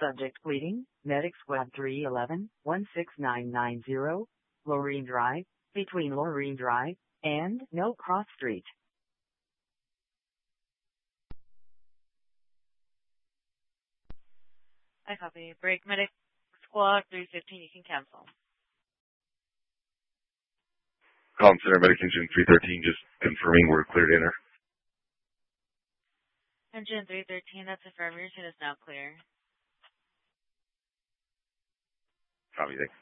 Subject bleeding, medic squad 311, 16990, Lorraine Drive, between Lorraine Drive and No Cross Street. I copy. Break medic squad 315, you can cancel. Collins Center Medic Engine 313, just confirming we're clear to enter. Engine 313, that's affirmed. Your unit is now clear. Copy, thanks.